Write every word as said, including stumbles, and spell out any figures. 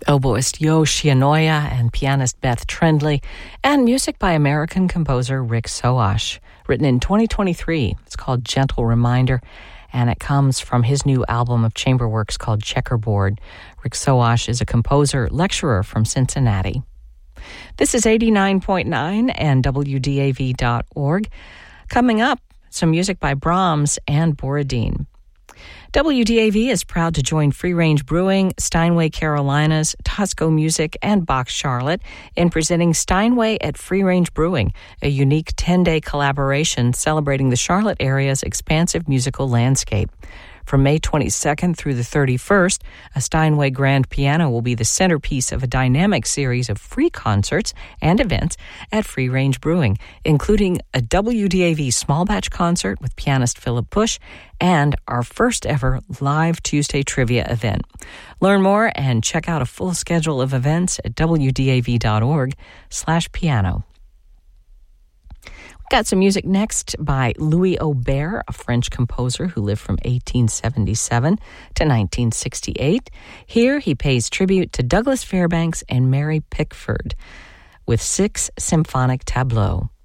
Oboist Yo Shinoya and pianist Beth Trendley, and music by American composer Rick Soash, written in twenty twenty-three. It's called Gentle Reminder, and it comes from his new album of chamber works called Checkerboard. Rick Soash is a composer, lecturer from Cincinnati. This is eighty-nine point nine and W D A V dot org. Coming up, some music by Brahms and Borodin. W D A V is proud to join Free Range Brewing, Steinway Carolinas, Tosco Music, and Box Charlotte in presenting Steinway at Free Range Brewing, a unique ten-day collaboration celebrating the Charlotte area's expansive musical landscape. From May twenty-second through the thirty-first, a Steinway grand piano will be the centerpiece of a dynamic series of free concerts and events at Free Range Brewing, including a W D A V small batch concert with pianist Philip Bush and our first ever live Tuesday trivia event. Learn more and check out a full schedule of events at W D A V dot org slash piano. Got some music next by Louis Aubert, a French composer who lived from eighteen seventy-seven to nineteen sixty-eight. Here he pays tribute to Douglas Fairbanks and Mary Pickford with six symphonic tableaux.